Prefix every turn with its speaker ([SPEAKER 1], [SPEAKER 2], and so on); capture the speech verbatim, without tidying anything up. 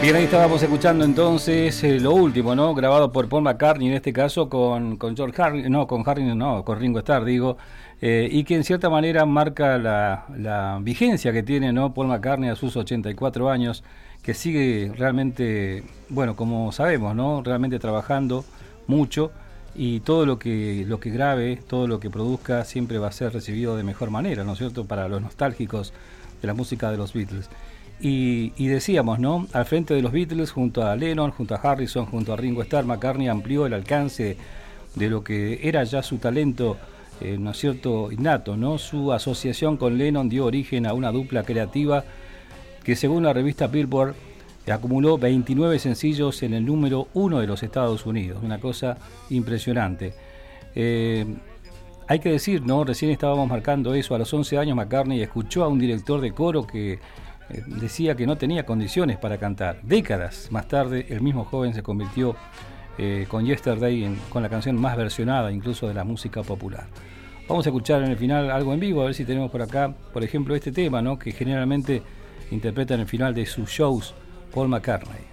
[SPEAKER 1] Bien, ahí estábamos escuchando entonces eh, lo último, ¿no? Grabado por Paul McCartney, en este caso con, con George Harrison, no, con Harrison, no, con Ringo Starr, digo, eh, y que en cierta manera marca la, la vigencia que tiene, ¿no? Paul McCartney a sus ochenta y cuatro años, que sigue realmente, bueno, como sabemos, ¿no? Realmente trabajando mucho, y todo lo que, lo que grabe, todo lo que produzca siempre va a ser recibido de mejor manera, ¿no es cierto?, para los nostálgicos de la música de los Beatles. Y, y decíamos, ¿no? Al frente de los Beatles, junto a Lennon, junto a Harrison, junto a Ringo Starr, McCartney amplió el alcance de lo que era ya su talento, eh, ¿no es cierto?, innato, ¿no? Su asociación con Lennon dio origen a una dupla creativa que, según la revista Billboard, acumuló veintinueve sencillos en el número uno de los Estados Unidos, una cosa impresionante. Eh, hay que decir, ¿no? Recién estábamos marcando eso, a los once años McCartney escuchó a un director de coro que decía que no tenía condiciones para cantar. Décadas más tarde, el mismo joven se convirtió eh, con Yesterday en, con la canción más versionada incluso de la música popular. Vamos a escuchar en el final algo en vivo, a ver si tenemos por acá, por ejemplo, este tema, ¿no?, que generalmente interpreta en el final de sus shows Paul McCartney.